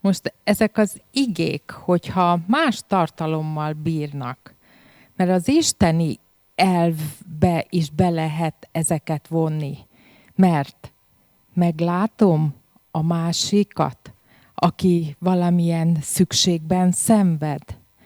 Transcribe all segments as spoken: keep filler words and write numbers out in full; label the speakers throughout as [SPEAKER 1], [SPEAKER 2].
[SPEAKER 1] Most ezek az igék, hogyha más tartalommal bírnak, mert az isteni elvbe is be lehet ezeket vonni, mert meglátom a másikat, aki valamilyen szükségben szenved.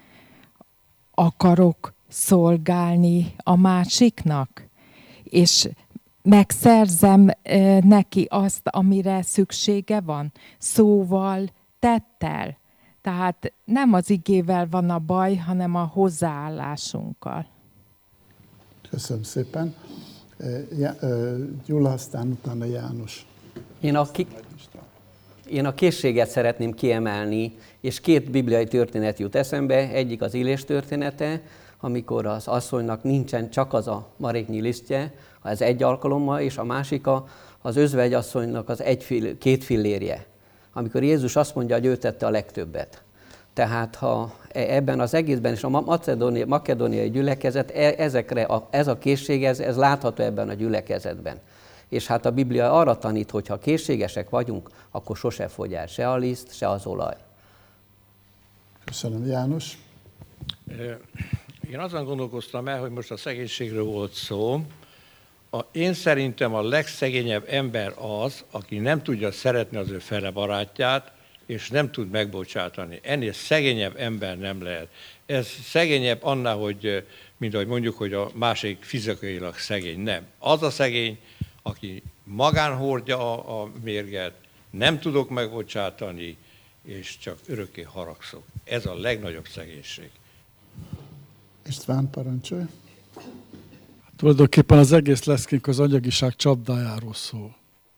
[SPEAKER 1] Akarok szolgálni a másiknak, és megszerzem neki azt, amire szüksége van, szóval, tettel. Tehát nem az igével van a baj, hanem a hozzáállásunkkal.
[SPEAKER 2] Köszönöm szépen. Gyula, aztán utána János.
[SPEAKER 3] Én a, ki... Én a készséget szeretném kiemelni, és két bibliai történet jut eszembe. Egyik az Illés története, amikor az asszonynak nincsen csak az a maréknyi lisztje, az egy alkalommal, és a másik az özvegyasszonynak az egy fill, két fillérje, amikor Jézus azt mondja, hogy ő tette a legtöbbet. Tehát ha ebben az egészben is a makedóniai, makedóniai gyülekezet, ezekre a, ez a készség, ez, ez látható ebben a gyülekezetben. És hát a Biblia arra tanít, hogy ha készségesek vagyunk, akkor sose fogy el se a liszt, se az olaj.
[SPEAKER 2] Köszönöm, János.
[SPEAKER 4] Én azon gondolkoztam el, hogy most a szegénységről volt szó. A, én szerintem a legszegényebb ember az, aki nem tudja szeretni az ő fele barátját, és nem tud megbocsátani. Ennél szegényebb ember nem lehet. Ez szegényebb annál, hogy, mint ahogy mondjuk, hogy a másik fizikailag szegény. Nem. Az a szegény, aki magán hordja a, a mérget, nem tudok megbocsátani, és csak örökké haragszok. Ez a legnagyobb szegénység.
[SPEAKER 2] István, parancsolj.
[SPEAKER 5] Tulajdonképpen az egész leszkénk az anyagiság csapdájáról szól.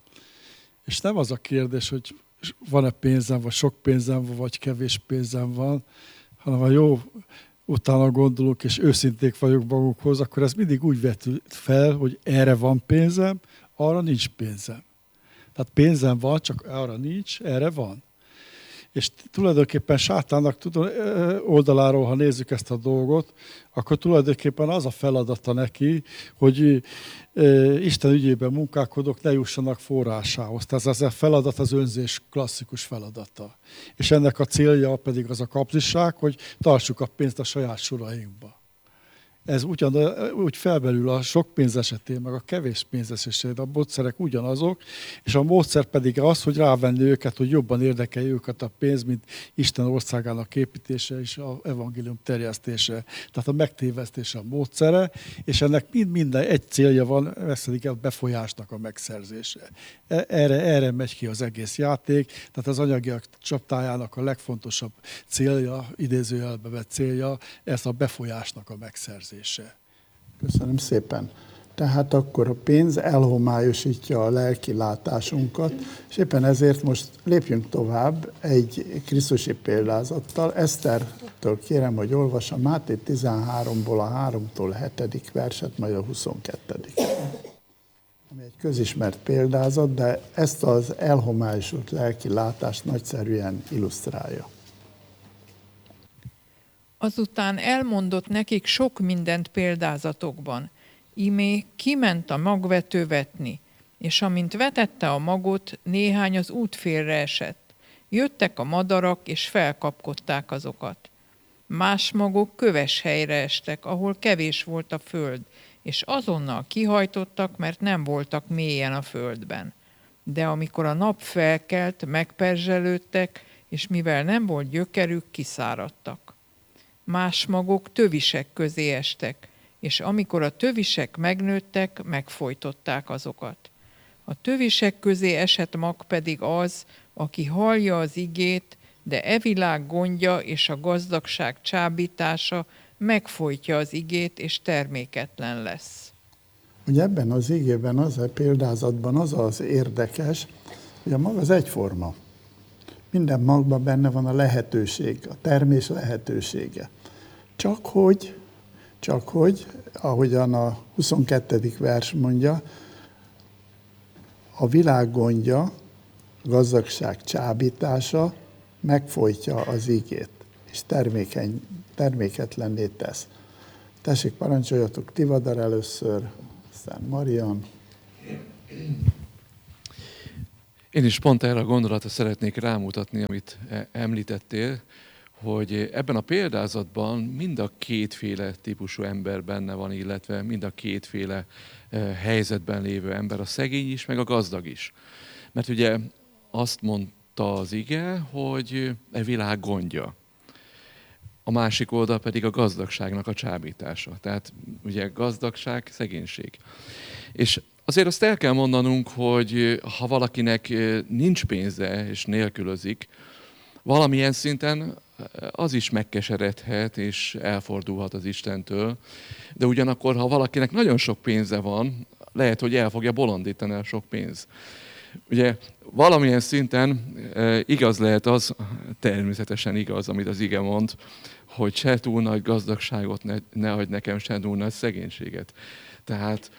[SPEAKER 5] És nem az a kérdés, hogy van-e pénzem, vagy sok pénzem van, vagy kevés pénzem van, hanem ha jó utána gondolunk, és őszinték vagyok magukhoz, akkor ez mindig úgy vetül fel, hogy erre van pénzem, arra nincs pénzem. Tehát pénzem van, csak arra nincs, erre van. És tulajdonképpen sátánnak oldaláról, ha nézzük ezt a dolgot, akkor tulajdonképpen az a feladata neki, hogy Isten ügyében munkálkodók ne jussanak forrásához. Tehát ez a feladat az önzés klasszikus feladata. És ennek a célja pedig az a kapzsiság, hogy tartsuk a pénzt a saját sorainkba. Ez ugyan, úgy felbelül a sok pénz esetén, meg a kevés pénz esetén, a módszerek ugyanazok, és a módszer pedig az, hogy rávenni őket, hogy jobban érdekelje őket a pénz, mint Isten országának építése és az evangélium terjesztése. Tehát a megtévesztése a módszere, és ennek mind minden egy célja van, ez pedig a befolyásnak a megszerzése. Erre, erre megy ki az egész játék, tehát az anyagiak csapdájának a legfontosabb célja, idézőjelbe vett célja, ez a befolyásnak a megszerzése.
[SPEAKER 2] Köszönöm szépen. Tehát akkor a pénz elhomályosítja a lelki látásunkat, és éppen ezért most lépjünk tovább egy krisztusi példázattal. Esztertől kérem, hogy olvassa Máté tizenháromból a háromtól hetedik verset, majd a huszonkettő ami egy közismert példázat, de ezt az elhomályosult lelki látást nagyszerűen illusztrálja.
[SPEAKER 6] Azután elmondott nekik sok mindent példázatokban. Imé kiment a magvető vetni, és amint vetette a magot, néhány az útfélre esett. Jöttek a madarak, és felkapkodták azokat. Más magok köves helyre estek, ahol kevés volt a föld, és azonnal kihajtottak, mert nem voltak mélyen a földben. De amikor a nap felkelt, megperzselődtek, és mivel nem volt gyökerük, kiszáradtak. Más magok tövisek közé estek, és amikor a tövisek megnőttek, megfojtották azokat. A tövisek közé esett mag pedig az, aki hallja az igét, de e világ gondja és a gazdagság csábítása megfojtja az igét, és terméketlen lesz.
[SPEAKER 2] Ugye ebben az igében, az a példázatban az az érdekes, hogy a mag az egyforma. Minden magban benne van a lehetőség, a termés lehetősége. Csak hogy, csak hogy, ahogyan a huszonkettedik vers mondja, a világ gondja, a gazdagság csábítása megfojtja az igét, és termékeny, terméketlenné tesz. Tessék, parancsoljatok, Tivadar először, aztán Marian.
[SPEAKER 7] Én is pont erre a gondolatra szeretnék rámutatni, amit említettél, hogy ebben a példázatban mind a kétféle típusú ember benne van, illetve mind a kétféle helyzetben lévő ember, a szegény is, meg a gazdag is. Mert ugye azt mondta az ige, hogy e világ gondja. A másik oldal pedig a gazdagságnak a csábítása. Tehát ugye gazdagság, szegénység. És azért azt el kell mondanunk, hogy ha valakinek nincs pénze és nélkülözik, valamilyen szinten az is megkeseredhet és elfordulhat az Istentől. De ugyanakkor, ha valakinek nagyon sok pénze van, lehet, hogy el fogja bolondítani a sok pénz. Ugye valamilyen szinten igaz lehet az, természetesen igaz, amit az ige mond, hogy se túl nagy gazdagságot ne, ne adj nekem, se túl nagy szegénységet. Tehát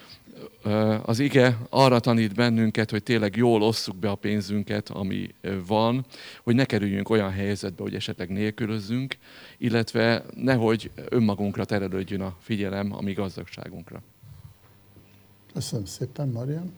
[SPEAKER 7] az ige arra tanít bennünket, hogy tényleg jól osszuk be a pénzünket, ami van, hogy ne kerüljünk olyan helyzetbe, hogy esetleg nélkülözzünk, illetve nehogy önmagunkra terelődjön a figyelem, a mi gazdagságunkra.
[SPEAKER 2] Köszönöm szépen, Marian.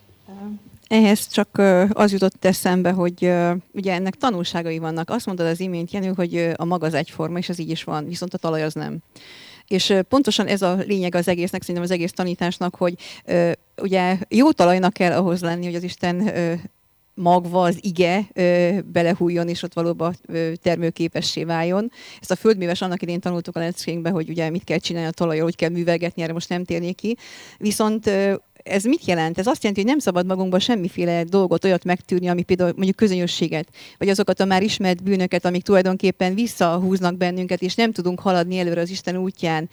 [SPEAKER 8] Ehhez csak az jutott eszembe, hogy ugye ennek tanulságai vannak. Azt mondtad az imént, Jenő, hogy a mag az egyforma, és ez így is van, viszont a talaj az nem. És pontosan ez a lényeg az egésznek, szerintem az egész tanításnak, hogy ugye jó talajnak kell ahhoz lenni, hogy az Isten magva, az ige belehújjon, és ott valóban termőképessé váljon. Ezt a földműves annak idén tanultuk a leckénkben, hogy ugye mit kell csinálni a talajról, hogy kell művelgetni, erre most nem térnék ki. Viszont ez mit jelent? Ez azt jelenti, hogy nem szabad magunkban semmiféle dolgot, olyat megtűrni, ami például mondjuk közönösséget, vagy azokat a már ismert bűnöket, amik tulajdonképpen visszahúznak bennünket, és nem tudunk haladni előre az Isten útján,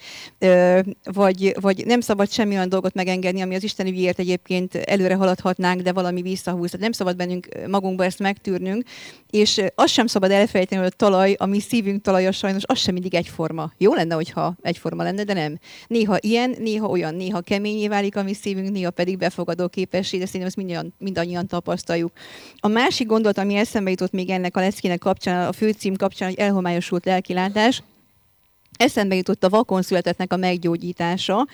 [SPEAKER 8] vagy, vagy nem szabad semmi olyan dolgot megengedni, ami az Isten ügyért egyébként előre haladhatnánk, de valami visszahúz. Tehát nem szabad bennünk magunkba ezt megtűrnünk, és azt sem szabad elfelejteni, hogy a talaj, a mi szívünk talaja sajnos, az sem mindig egyforma. Jó lenne, hogyha egyforma lenne, de nem. Néha ilyen, néha olyan, néha keményé válik a mi szívünk, néha pedig befogadó képessé, de szerintem ezt mindannyian, mindannyian tapasztaljuk. A másik gondolat, ami eszembe jutott még ennek a leckének kapcsán, a főcím kapcsán, hogy elhomályosult lelkilátás, eszembe jutott a vakon születettnek a meggyógyítása,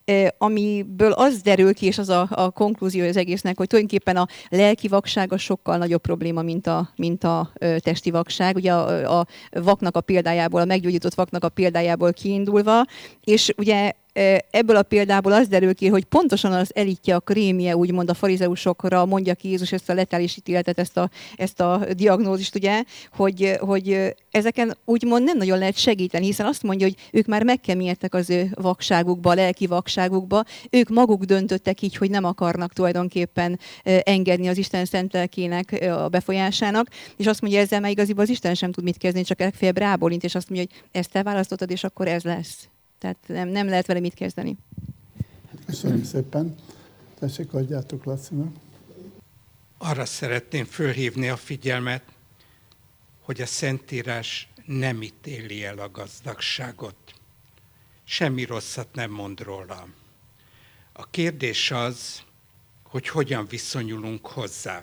[SPEAKER 8] amiből az derül ki, és az a, a konklúzió az egésznek, hogy tulajdonképpen a lelki vakság a sokkal nagyobb probléma, mint a, mint a testi vakság. Ugye a, a vaknak a példájából, a meggyógyított vaknak a példájából kiindulva, és ugye ebből a példából az derül ki, hogy pontosan az elitje, a krémje, úgymond a farizeusokra mondja ki Jézus ezt a letális ítéletet, ezt a, ezt a diagnózist, ugye, hogy, hogy ezeken úgymond nem nagyon lehet segíteni, hiszen azt mondja, hogy ők már megkeményedtek az ő vakságukba, a lelki vakságukba, ők maguk döntöttek így, hogy nem akarnak tulajdonképpen engedni az Isten szent lelkének a befolyásának, és azt mondja, ezzel már igaziból az Isten sem tud mit kezdeni, csak legfeljebb rábólint, és azt mondja, hogy ezt te választottad, és akkor ez lesz. Tehát nem, nem lehet vele mit kezdeni.
[SPEAKER 2] Köszönöm szépen. Tessék, adjátok Lacinak.
[SPEAKER 9] Arra szeretném fölhívni a figyelmet, hogy a Szentírás nem ítéli el a gazdagságot. Semmi rosszat nem mond róla. A kérdés az, hogy hogyan viszonyulunk hozzá.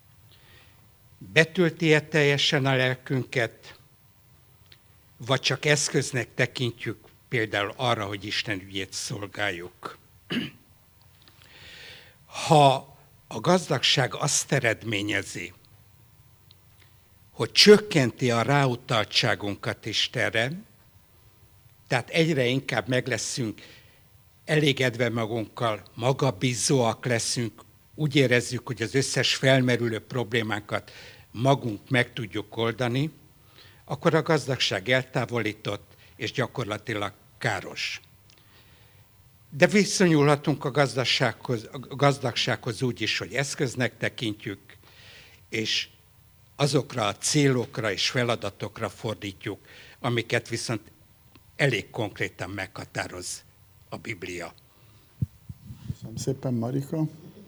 [SPEAKER 9] Betölti-e teljesen a lelkünket, vagy csak eszköznek tekintjük például arra, hogy Isten ügyét szolgáljuk. Ha a gazdagság azt eredményezi, hogy csökkenti a ráutaltságunkat Istenre, tehát egyre inkább meg leszünk elégedve magunkkal, magabízóak leszünk, úgy érezzük, hogy az összes felmerülő problémánkat magunk meg tudjuk oldani, akkor a gazdagság eltávolított, és gyakorlatilag káros. De viszonyulhatunk a gazdagsághoz, a gazdagsághoz úgy is, hogy eszköznek tekintjük, és azokra a célokra és feladatokra fordítjuk, amiket viszont elég konkrétan meghatároz a Biblia.
[SPEAKER 2] Köszönöm szépen, Marika.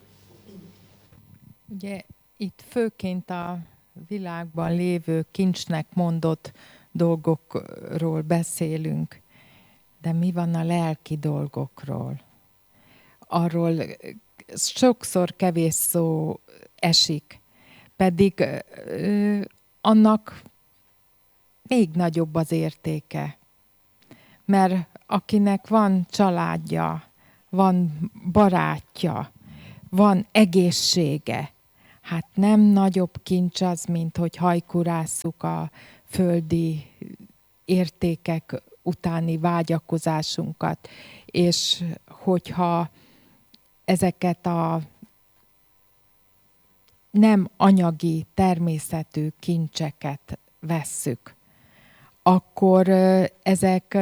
[SPEAKER 1] Ugye itt főként a világban lévő kincsnek mondott dolgokról beszélünk, de mi van a lelki dolgokról? Arról sokszor kevés szó esik, pedig ö, annak még nagyobb az értéke. Mert akinek van családja, van barátja, van egészsége, Hát nem nagyobb kincs az, mint hogy hajkurásszuk a földi értékek utáni vágyakozásunkat, és hogyha ezeket a nem anyagi természetű kincseket vesszük, akkor ezek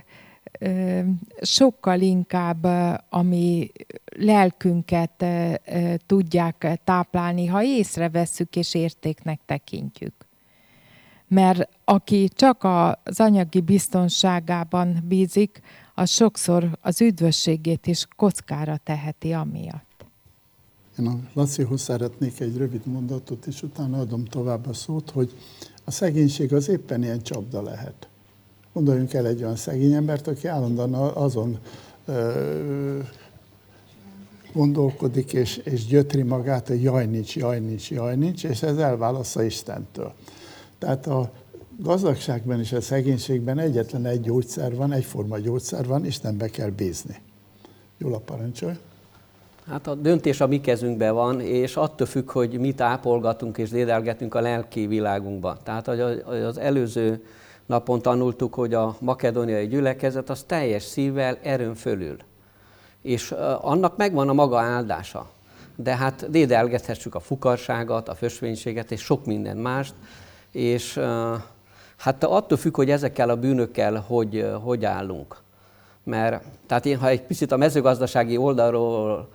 [SPEAKER 1] sokkal inkább a mi lelkünket tudják táplálni, ha észrevesszük és értéknek tekintjük. Mert aki csak az anyagi biztonságában bízik, az sokszor az üdvösségét is kockára teheti amiatt.
[SPEAKER 2] Én a Lacihoz szeretnék egy rövid mondatot, és utána adom tovább a szót, hogy a szegénység az éppen ilyen csapda lehet. Gondoljunk el egy olyan szegény embert, aki állandóan azon ö, gondolkodik és, és gyötri magát, hogy jaj nincs, jaj nincs, jaj nincs, és ez elválassza Istentől. Tehát a gazdagságban és a szegénységben egyetlen egy gyógyszer van, egyforma gyógyszer van, Istenbe kell bízni. Gyula, parancsolj!
[SPEAKER 3] Hát a döntés a mi kezünkben van, és attól függ, hogy mit ápolgatunk és dédelgetünk a lelki világunkban. Tehát az előző napon tanultuk, hogy a makedóniai gyülekezet az teljes szívvel erőn fölül. És annak megvan a maga áldása. De hát dédelgethessük a fukarságot, a fösvénységet és sok minden mást. És hát attól függ, hogy ezekkel a bűnökkel hogy, hogy állunk. Mert tehát én, ha egy picit a mezőgazdasági oldalról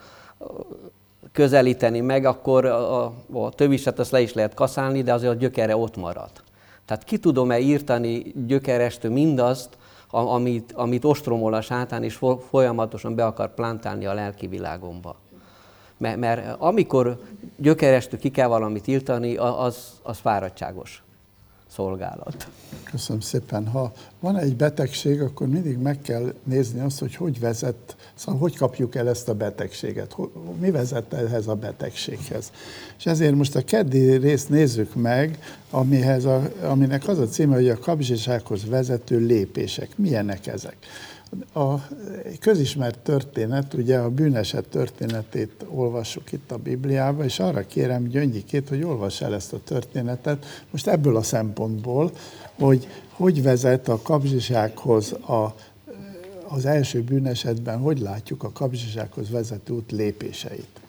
[SPEAKER 3] közelíteni meg, akkor a, a töviset azt le is lehet kaszálni, de azért a gyökere ott marad. Tehát ki tudom-e írtani gyökerestől mindazt, amit, amit ostromol a sátán, és folyamatosan be akar plántálni a lelki világomba. Mert, mert amikor gyökerestől ki kell valamit írtani, az, az fáradtságos szolgálat.
[SPEAKER 2] Köszönöm szépen. Ha van egy betegség, akkor mindig meg kell nézni azt, hogy hogy vezet, szóval hogy kapjuk el ezt a betegséget, mi vezet ehhez a betegséghez. És ezért most a keddi részt nézzük meg, amihez a, aminek az a címe, hogy a kapzsisághoz vezető lépések. Milyenek ezek? A közismert történet, ugye a bűneset történetét olvassuk itt a Bibliában, és arra kérem Gyöngyikét, hogy olvass el ezt a történetet, most ebből a szempontból, hogy hogy vezet a kapzsisághoz a, az első bűnesetben, hogy látjuk a kapzsisághoz vezető út lépéseit.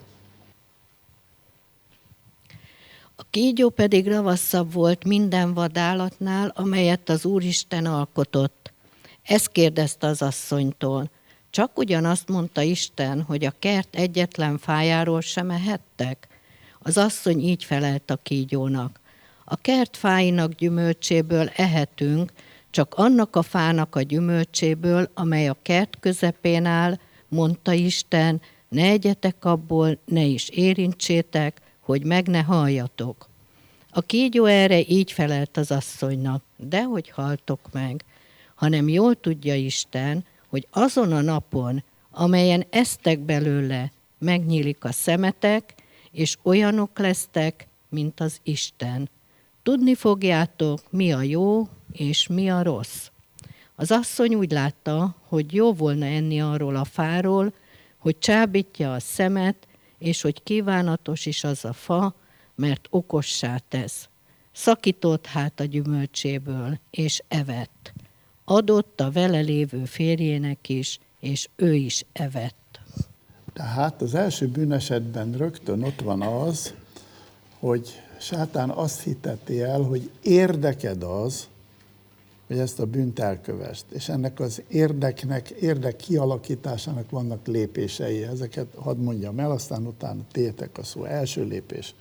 [SPEAKER 10] A kígyó pedig ravaszabb volt minden vadállatnál, amelyet az Úristen alkotott. Ezt kérdezte az asszonytól. Csak ugyanazt mondta Isten, hogy a kert egyetlen fájáról sem ehettek? Az asszony így felelt a kígyónak. A kert fáinak gyümölcséből ehetünk, csak annak a fának a gyümölcséből, amely a kert közepén áll, mondta Isten, ne egyetek abból, ne is érintsétek, hogy meg ne halljatok. A kígyó erre így felelt az asszonynak, dehogy haltok meg, hanem jól tudja Isten, hogy azon a napon, amelyen esztek belőle, megnyílik a szemetek, és olyanok lesztek, mint az Isten. Tudni fogjátok, mi a jó, és mi a rossz. Az asszony úgy látta, hogy jó volna enni arról a fáról, hogy csábítja a szemet, és hogy kívánatos is az a fa, mert okossá tesz. Szakított hát a gyümölcséből, és evett. Adott a vele lévő férjének is, és ő is evett.
[SPEAKER 2] Tehát az első bűnesetben rögtön ott van az, hogy sátán azt hitteti el, hogy érdeked az, hogy ezt a bűnt elkövest. És ennek az érdeknek, érdek kialakításának vannak lépései. Ezeket hadd mondjam el, aztán utána tétek a szó. Első lépés.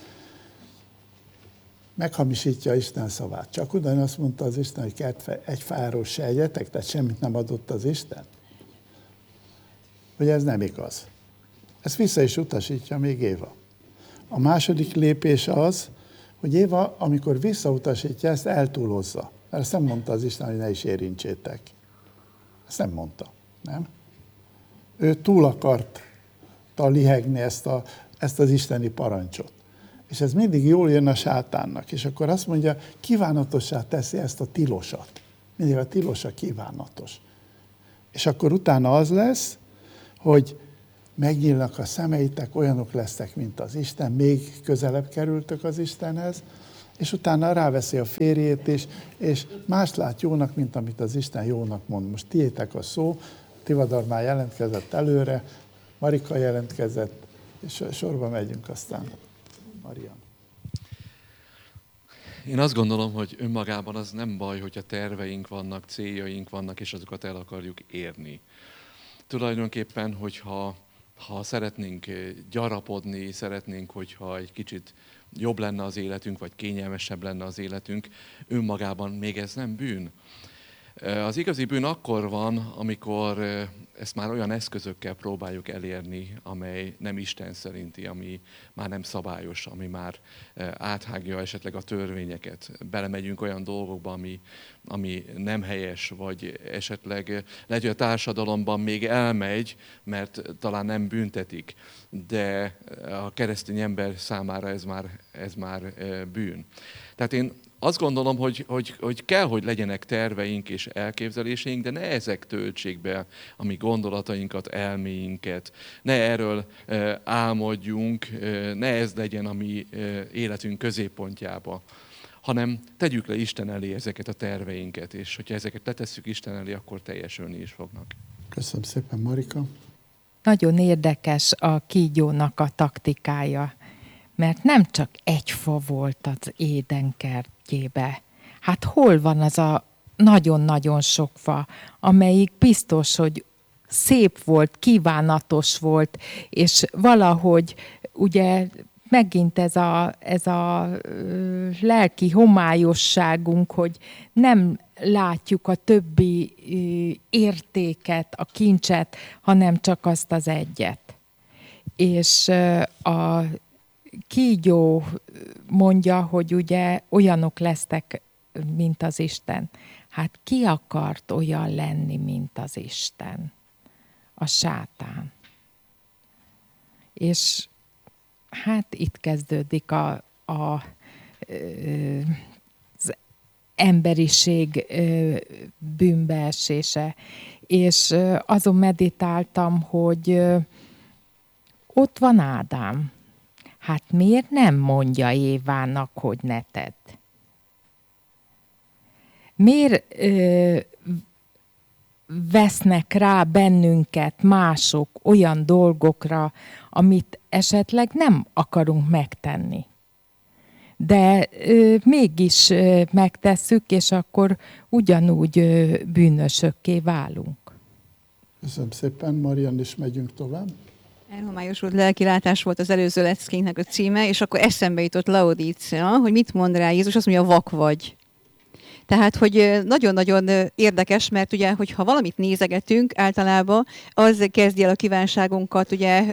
[SPEAKER 2] Meghamisítja Isten szavát. Csak ugyanazt mondta az Isten, hogy egy fáról se egyetek, tehát semmit nem adott az Isten. Hogy ez nem igaz. Ezt vissza is utasítja még Éva. A második lépés az, hogy Éva, amikor visszautasítja, ezt eltúlozza. Mert ezt nem mondta az Isten, hogy ne is érintsétek. Ezt nem mondta, nem? Ő túl akarta lihegni ezt, a, ezt az isteni parancsot. És ez mindig jól jön a sátánnak. És akkor azt mondja, kívánatossá teszi ezt a tilosat. Mindig a tilos a kívánatos. És akkor utána az lesz, hogy megnyílnak a szemeitek, olyanok lesztek, mint az Isten, még közelebb kerültök az Istenhez, és utána ráveszi a férjét is, és más lát jónak, mint amit az Isten jónak mond. Most tiétek a szó, Tivadar már jelentkezett előre, Marika jelentkezett, és sorba megyünk aztán. Marian.
[SPEAKER 7] Én azt gondolom, hogy önmagában az nem baj, hogyha terveink vannak, céljaink vannak, és azokat el akarjuk érni. Tulajdonképpen, hogyha ha szeretnénk gyarapodni, szeretnénk, hogyha egy kicsit jobb lenne az életünk, vagy kényelmesebb lenne az életünk, önmagában még ez nem bűn. Az igazi bűn akkor van, amikor ezt már olyan eszközökkel próbáljuk elérni, amely nem Isten szerinti, ami már nem szabályos, ami már áthágja esetleg a törvényeket. Belemegyünk olyan dolgokba, ami, ami nem helyes, vagy esetleg lehet, hogy a társadalomban még elmegy, mert talán nem büntetik, de a keresztény ember számára ez már, ez már bűn. Tehát én azt gondolom, hogy, hogy, hogy kell, hogy legyenek terveink és elképzeléseink, de ne ezek töltsék be a mi gondolatainkat, elméinket, ne erről álmodjunk, ne ez legyen a mi életünk középpontjába, hanem tegyük le Isten elé ezeket a terveinket, és hogyha ezeket letesszük Isten elé, akkor teljesülni is fognak.
[SPEAKER 2] Köszönöm szépen, Marika.
[SPEAKER 1] Nagyon érdekes a kígyónak a taktikája, mert nem csak egy fa volt az Éden kertjébe. Hát hol van az a nagyon-nagyon sok fa, amelyik biztos, hogy szép volt, kívánatos volt, és valahogy ugye megint ez a, ez a ö, lelki homályosságunk, hogy nem látjuk a többi ö, értéket, a kincset, hanem csak azt az egyet. És ö, a kígyó mondja, hogy ugye olyanok lesztek, mint az Isten. Hát ki akart olyan lenni, mint az Isten? A sátán. És hát itt kezdődik a, a, az emberiség bűnbeesése. És azon meditáltam, hogy ott van Ádám. Hát miért nem mondja Évának, hogy ne tedd? Miért ö, vesznek rá bennünket mások olyan dolgokra, amit esetleg nem akarunk megtenni? De ö, mégis ö, megtesszük, és akkor ugyanúgy ö, bűnösökké válunk.
[SPEAKER 2] Köszönöm szépen, Marian, és megyünk tovább.
[SPEAKER 8] Elhomályosult lelkilátás volt az előző leckénknek a címe, és akkor eszembe jutott Laodícea, hogy mit mond rá Jézus, azt mondja, vak vagy. Tehát, hogy nagyon-nagyon érdekes, mert ugye, hogyha valamit nézegetünk általában, az kezdi el a kívánságunkat, ugye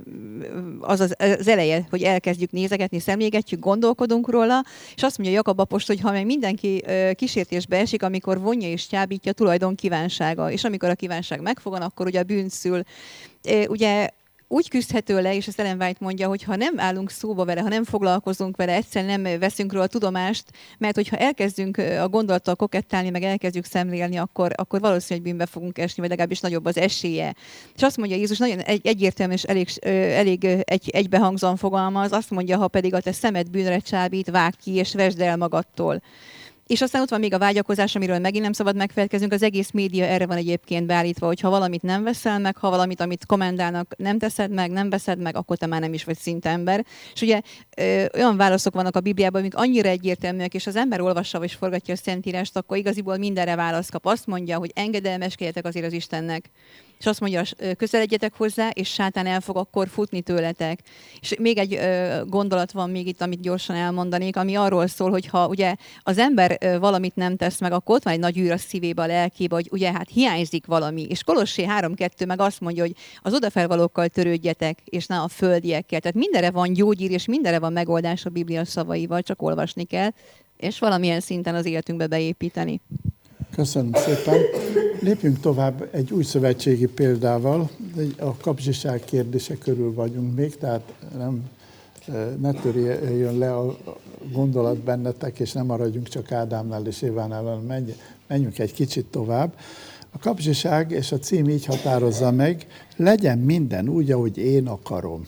[SPEAKER 8] az az, az eleje, hogy elkezdjük nézegetni, szemlégetjük, gondolkodunk róla, és azt mondja Jakab apostol, hogy ha meg mindenki kísértésbe esik, amikor vonja és csábítja, tulajdon kívánsága, és amikor a kívánság megfogan, akkor ugye a bűn szül. Ugye úgy küzdhető le, és ezt Ellen White mondja, hogy ha nem állunk szóba vele, ha nem foglalkozunk vele, egyszerűen nem veszünk róla tudomást, mert hogyha elkezdünk a gondolattal kokettálni, meg elkezdjük szemlélni, akkor, akkor valószínűleg bűnbe fogunk esni, vagy legalábbis nagyobb az esélye. És azt mondja Jézus, nagyon egy, egyértelmű és elég, elég egy, egybehangzóan fogalmaz, azt mondja, ha pedig a te szemed bűnre csábít, vágd ki és vesd el magadtól. És aztán ott van még a vágyakozás, amiről megint nem szabad megfelelkeznünk. Az egész média erre van egyébként beállítva, hogy ha valamit nem veszel meg, ha valamit, amit kommentálnak, nem teszed meg, nem veszed meg, akkor te már nem is vagy szinte ember. És ugye ö, olyan válaszok vannak a Bibliában, amik annyira egyértelműek, és az ember olvassa és forgatja a Szentírást, akkor igaziból mindenre választ kap. Azt mondja, hogy engedelmeskedjetek azért az Istennek. És azt mondja, közeledjetek hozzá, és sátán el fog akkor futni tőletek. És még egy ö, gondolat van még itt, amit gyorsan elmondanék, ami arról szól, hogy ha ugye az ember ö, valamit nem tesz meg, akkor ott van egy nagy űr a szívébe, a lelkébe, hogy ugye hát hiányzik valami. És Kolossé három kettő meg azt mondja, hogy az odafelvalókkal törődjetek, és ne a földiekkel. Tehát mindenre van gyógyír, és mindenre van megoldás a Biblia szavaival, csak olvasni kell, és valamilyen szinten az életünkbe beépíteni.
[SPEAKER 2] Köszönöm szépen. Lépjünk tovább egy új szövetségi példával. A kapzsiság kérdése körül vagyunk még, tehát nem, ne törjön le a gondolat bennetek, és nem maradjunk csak Ádámnál és Évánál, hanem menjünk egy kicsit tovább. A kapzsiság és a cím így határozza meg, legyen minden úgy, ahogy én akarom.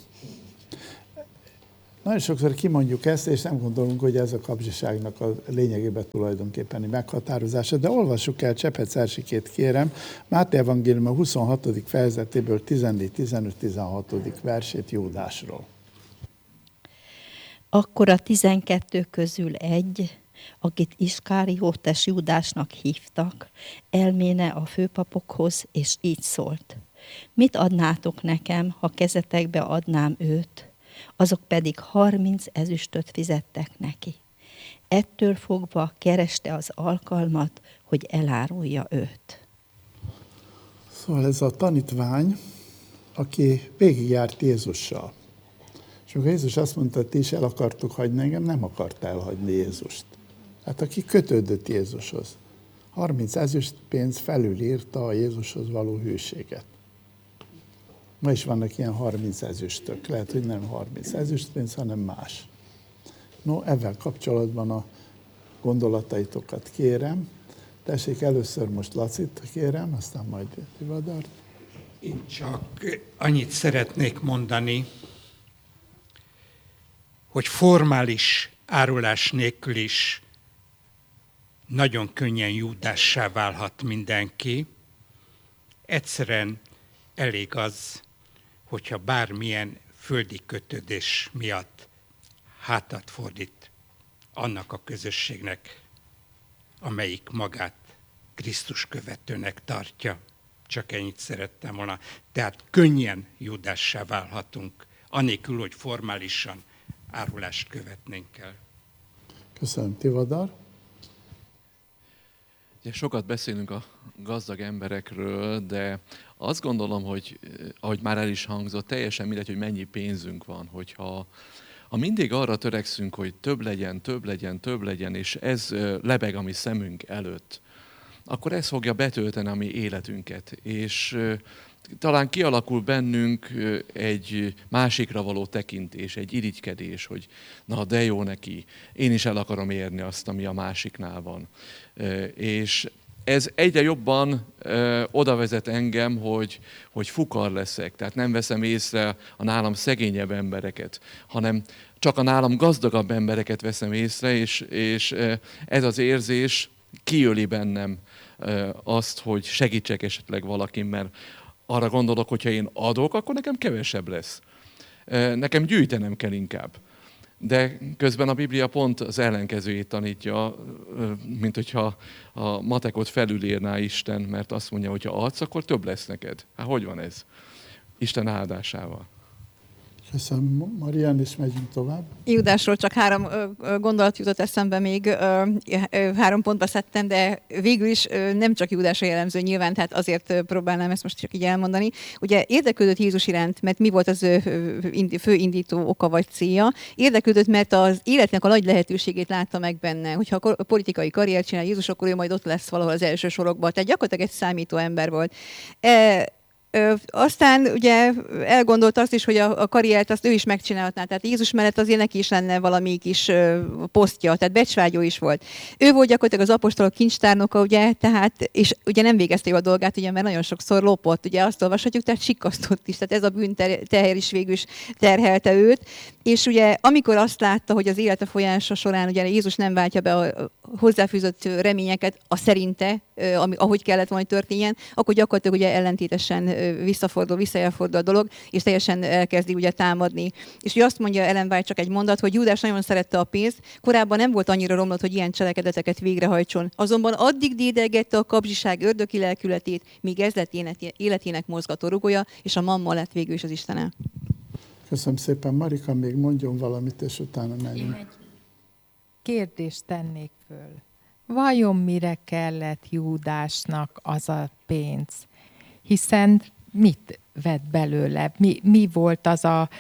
[SPEAKER 2] Nagyon sokszor kimondjuk ezt, és nem gondolunk, hogy ez a kapzsiságnak a lényegében tulajdonképpen meghatározása, de olvassuk el Csepec Ersikét, kérem, Máté Evangélium a huszonhatodik fejezetéből tizennégy, tizenöt, tizenhatodik versét Júdásról.
[SPEAKER 11] Akkor a tizenkettő közül egy, akit Iskáriótes Júdásnak hívtak, elméne a főpapokhoz, és így szólt. Mit adnátok nekem, ha kezetekbe adnám őt? Azok pedig harminc ezüstöt fizettek neki. Ettől fogva kereste az alkalmat, hogy elárulja őt.
[SPEAKER 2] Szóval ez a tanítvány, aki végigjárt Jézussal. És amikor Jézus azt mondta, hogy ti is el akartuk hagyni engem, nem akart elhagyni Jézust. Hát aki kötődött Jézushoz. harminc ezüst pénz felülírta a Jézushoz való hűséget. Ma is vannak ilyen harminc ezüstök. Lehet, hogy nem harminc ezüstpénz, hanem más. No, ezzel kapcsolatban a gondolataitokat kérem. Tessék, először most Lacit kérem, aztán majd Tivadart.
[SPEAKER 9] Én csak annyit szeretnék mondani, hogy formális árulás nélkül is nagyon könnyen Júdássá válhat mindenki. Egyszerűen elég az, hogyha bármilyen földi kötődés miatt hátat fordít annak a közösségnek, amelyik magát Krisztus követőnek tartja. Csak ennyit szerettem volna. Tehát könnyen Júdássá válhatunk, anélkül, hogy formálisan árulást követnénk el.
[SPEAKER 2] Köszönöm, Tivadar.
[SPEAKER 7] Ugye sokat beszélünk a gazdag emberekről, de azt gondolom, hogy ahogy már el is hangzott, teljesen mindegy, hogy mennyi pénzünk van, hogyha ha mindig arra törekszünk, hogy több legyen, több legyen, több legyen, és ez lebeg a mi szemünk előtt, akkor ez fogja betölteni a mi életünket. És talán kialakul bennünk egy másikra való tekintés, egy irigykedés, hogy na de jó neki, én is el akarom érni azt, ami a másiknál van. És ez egyre jobban ö, oda vezet engem, hogy, hogy fukar leszek. Tehát nem veszem észre a nálam szegényebb embereket, hanem csak a nálam gazdagabb embereket veszem észre, és, és ez az érzés kiöli bennem ö, azt, hogy segítsek esetleg valakin, mert arra gondolok, hogyha én adok, akkor nekem kevesebb lesz. Nekem gyűjtenem kell inkább. De közben a Biblia pont az ellenkezőjét tanítja, mint hogyha a matekot felülírná Isten, mert azt mondja, hogy ha adsz, akkor több lesz neked. Hát hogy van ez? Isten áldásával.
[SPEAKER 2] Köszönöm, Marian, és megyünk tovább.
[SPEAKER 8] Júdásról csak három gondolat jutott eszembe még, három pontba szedtem, de végül is nem csak Júdásra jellemző nyilván, tehát azért próbálnám ezt most csak így elmondani. Ugye érdeklődött Jézus iránt, mert mi volt az ő fő indító oka vagy célja? Érdeklődött, mert az életnek a nagy lehetőségét látta meg benne, hogyha a politikai karriert csinál Jézus, akkor ő majd ott lesz valahol az első sorokban. Tehát gyakorlatilag egy számító ember volt. E, Ö, aztán ugye elgondolt azt is, hogy a, a karriert azt ő is megcsinálhatná. Tehát Jézus mellett azért neki is lenne valami kis ö, posztja, tehát becsvágyó is volt. Ő volt gyakorlatilag az apostolok kincstárnoka, ugye, tehát, és ugye nem végezte a dolgát, ugye, mert nagyon sokszor lopott, ugye azt olvashatjuk, tehát sikkasztott is, tehát ez a bűnteher is végül is terhelte őt. És ugye amikor azt látta, hogy az élete folyása során ugye Jézus nem váltja be a hozzáfűzött reményeket, a szerinte, ami, ahogy kellett volna, hogy történjen, akkor gyakorlatilag ugye ellentétesen visszafordul, visszajelfordul a dolog, és teljesen elkezdi ugye támadni. És ugye azt mondja Ellen White, csak egy mondat, hogy Júdás nagyon szerette a pénzt, korábban nem volt annyira romlott, hogy ilyen cselekedeteket végrehajtson. Azonban addig dédelgette a kapzsiság ördögi lelkületét, míg ez lett életének mozgató rugója, és a mamma lett végül is az Istene.
[SPEAKER 2] Köszönöm szépen. Marika, még mondjon valamit, és utána menjünk.
[SPEAKER 1] Kérdést tennék föl. Vajon mire kellett Júdásnak az a pénz? Hiszen mit vett belőle? Mi, mi volt az a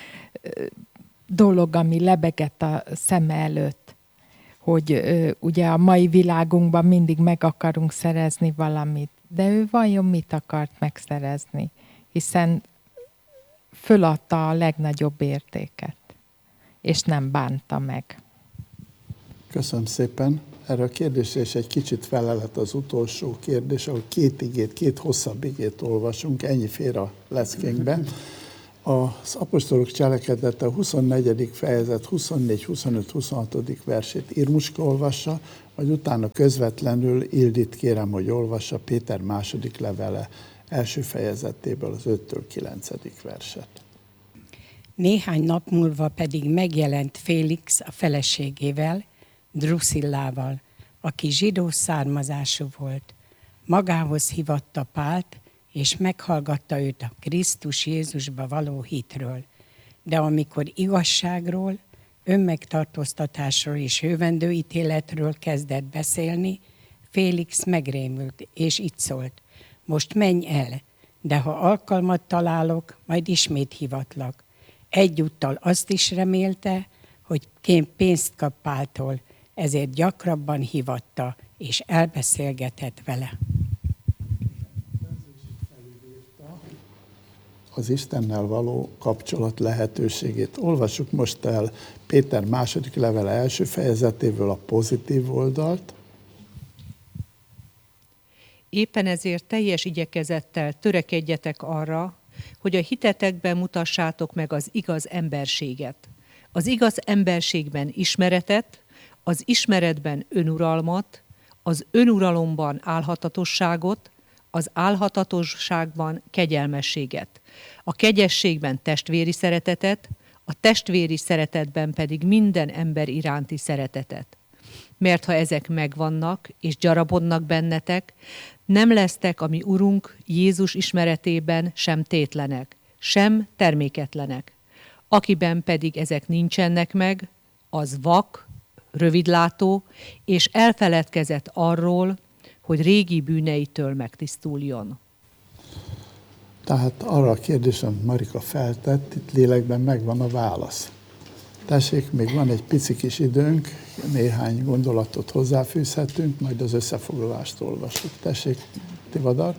[SPEAKER 1] dolog, ami lebegett a szeme előtt? Hogy ugye a mai világunkban mindig meg akarunk szerezni valamit. De ő vajon mit akart megszerezni? Hiszen föladta a legnagyobb értéket, és nem bánta meg.
[SPEAKER 2] Köszönöm szépen. erre a kérdésre is egy kicsit felelet az utolsó kérdés, ahol két igét, két hosszabb igét olvasunk, ennyi fér a leckénkbe. Az apostolok cselekedete a huszonnegyedik fejezet huszonnégy, huszonöt, huszonhat. versét Irmuska olvassa, vagy utána közvetlenül Ildit kérem, hogy olvassa Péter második levele első fejezetéből az öttől kilencedik verset.
[SPEAKER 12] Néhány nap múlva pedig megjelent Félix a feleségével, Druszillával, aki zsidó származású volt. Magához hívatta Pált, és meghallgatta őt a Krisztus Jézusba való hitről. De amikor igazságról, önmegtartóztatásról és jövendőítéletről kezdett beszélni, Félix megrémült, és így szólt: most menj el, de ha alkalmat találok, majd ismét hivatlak. Egyúttal azt is remélte, hogy pénzt kap Páltól, ezért gyakrabban hívatta, és elbeszélgetett vele.
[SPEAKER 2] Az Istennel való kapcsolat lehetőségét. Olvassuk most el Péter második levele első fejezetéből a pozitív oldalt.
[SPEAKER 13] Éppen ezért teljes igyekezettel törekedjetek arra, hogy a hitetekben mutassátok meg az igaz emberséget. Az igaz emberségben ismeretet, az ismeretben önuralmat, az önuralomban álhatatosságot, az álhatatosságban kegyelmességet, a kegyességben testvéri szeretetet, a testvéri szeretetben pedig minden ember iránti szeretetet. Mert ha ezek megvannak és gyarapodnak bennetek, nem lesztek a mi Urunk Jézus ismeretében sem tétlenek, sem terméketlenek. Akiben pedig ezek nincsenek meg, az vak, rövidlátó, és elfeledkezett arról, hogy régi bűneitől megtisztuljon.
[SPEAKER 2] Tehát arra a kérdésre, amit Marika feltett, itt lélekben megvan a válasz. Tessék, még van egy pici kis időnk, néhány gondolatot hozzáfűzhetünk, majd az összefoglalást olvasjuk. Tessék, Tivadar.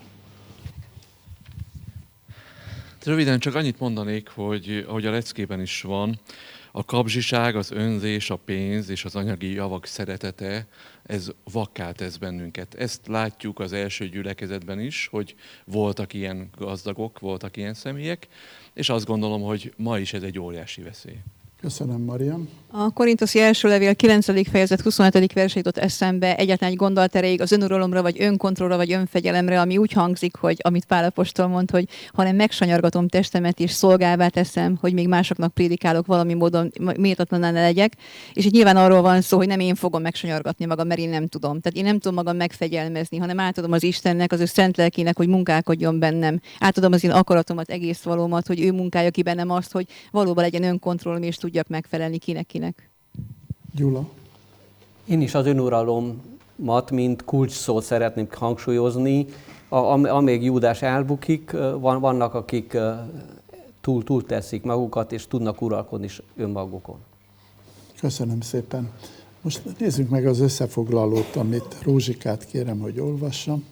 [SPEAKER 7] Röviden csak annyit mondanék, hogy ahogy a leckében is van, a kapzsiság, az önzés, a pénz és az anyagi javak szeretete, ez vakká tesz bennünket. Ezt látjuk az első gyülekezetben is, hogy voltak ilyen gazdagok, voltak ilyen személyek, és azt gondolom, hogy ma is ez egy óriási veszély.
[SPEAKER 2] Köszönöm, Marian.
[SPEAKER 8] A Korintoszi első levél kilencedik fejezet huszonhetedik verse jutott eszembe, egyetlen egy gondolat erejéig az önuralomra, vagy önkontrollra, vagy önfegyelemre, ami úgy hangzik, hogy amit Pál apostol mond, hogy hanem megsanyargatom testemet és szolgává teszem, hogy még másoknak prédikálok valami módon méltatlanná ne legyek. És itt nyilván arról van szó, hogy nem én fogom megsanyargatni magam, mert én nem tudom. Tehát én nem tudom magam megfegyelmezni, hanem átadom az Istennek, az ő szent lelkének, hogy munkálkodjon bennem. Átadom az én akaratomat, egész valómat, hogy ő munkálja ki bennem azt, hogy valóban legyen önkontrollom és tudjak megfelelni kinek-kinek.
[SPEAKER 2] Gyula.
[SPEAKER 3] Én is az önuralomat, mint kulcs szót szeretném hangsúlyozni. Amíg Júdás elbukik, vannak, akik túl, túl teszik magukat, és tudnak uralkodni önmagukon.
[SPEAKER 2] Köszönöm szépen. Most nézzük meg az összefoglalót, amit Rózsikát kérem, hogy olvassam.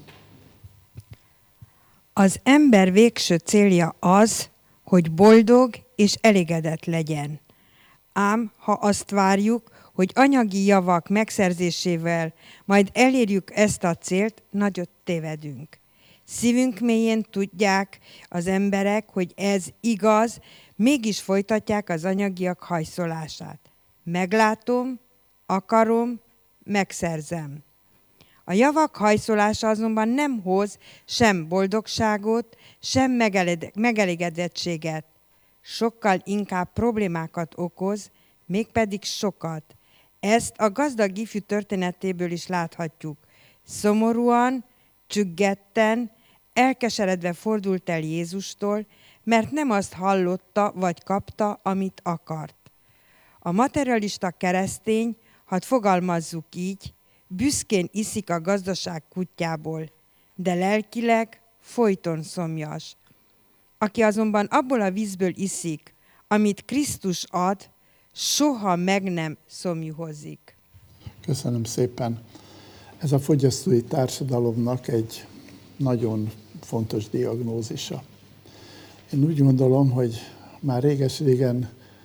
[SPEAKER 14] Az ember végső célja az, hogy boldog és elégedett legyen. Ám ha azt várjuk, hogy anyagi javak megszerzésével majd elérjük ezt a célt, nagyot tévedünk. Szívünk mélyén tudják az emberek, hogy ez igaz, mégis folytatják az anyagiak hajszolását. Meglátom, akarom, megszerzem. A javak hajszolása azonban nem hoz sem boldogságot, sem megelégedettséget. Sokkal inkább problémákat okoz, mégpedig sokat. Ezt a gazdag ifjú történetéből is láthatjuk. Szomorúan, csüggetten, elkeseredve fordult el Jézustól, mert nem azt hallotta vagy kapta, amit akart. A materialista keresztény, hadd fogalmazzuk így, büszkén iszik a gazdaság kutyából, de lelkileg folyton szomjas. Aki azonban abból a vízből iszik, amit Krisztus ad, soha meg nem szomjuhozik.
[SPEAKER 2] Köszönöm szépen. Ez a fogyasztói társadalomnak egy nagyon fontos diagnózisa. Én úgy gondolom, hogy már réges-régen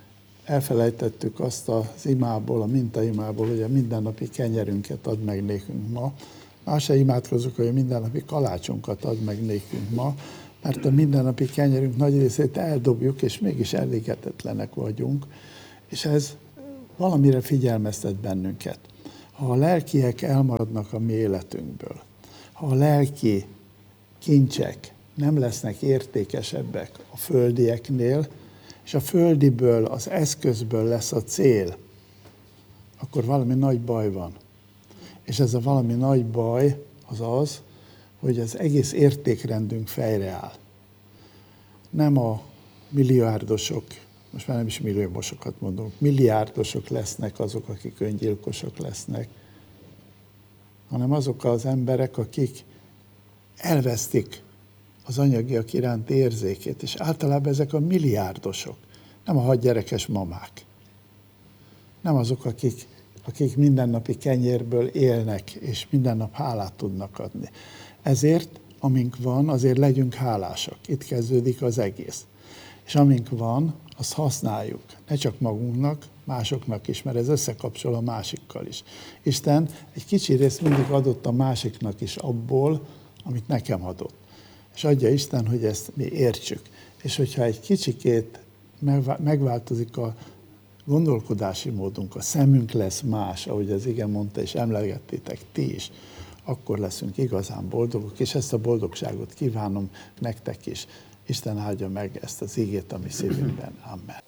[SPEAKER 2] elfelejtettük azt az imából, a mintaimából, hogy a mindennapi kenyerünket add meg nékünk ma. Már se imádkozunk, hogy a mindennapi kalácsunkat add meg nékünk ma, mert a mindennapi kenyerünk nagy részét eldobjuk, és mégis elégedetlenek vagyunk, és ez valamire figyelmeztet bennünket. Ha a lelkiek elmaradnak a mi életünkből, ha a lelki kincsek nem lesznek értékesebbek a földieknél, és a földiből, az eszközből lesz a cél, akkor valami nagy baj van. És ez a valami nagy baj az az, hogy az egész értékrendünk fejreáll. Nem a milliárdosok, most már nem is milliómosokat mondunk, milliárdosok lesznek azok, akik öngyilkosok lesznek, hanem azok az emberek, akik elvesztik az anyagiak iránti érzékét, és általában ezek a milliárdosok, nem a hatgyerekes mamák, nem azok, akik, akik mindennapi kenyérből élnek, és minden nap hálát tudnak adni. Ezért, amink van, azért legyünk hálásak. Itt kezdődik az egész. És amink van, azt használjuk. Ne csak magunknak, másoknak is, mert ez összekapcsol a másikkal is. Isten egy kicsi részt mindig adott a másiknak is abból, amit nekem adott. És adja Isten, hogy ezt mi értsük. És hogyha egy kicsikét megváltozik a gondolkodási módunk, a szemünk lesz más, ahogy az ige mondta, és emlegettétek ti is, akkor leszünk igazán boldogok, és ezt a boldogságot kívánom nektek is. Isten áldja meg ezt az igét a mi szívünkben. Amen.